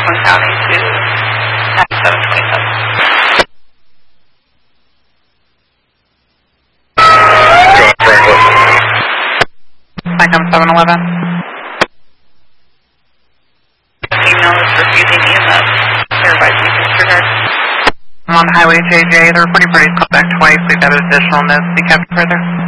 Oakland County to 9727. Mike, I'm 711. Email is refusing EMS. Hereby please disregard. I'm on Highway JJ. The reporting party's called back twice. We've got additional notes to be kept further.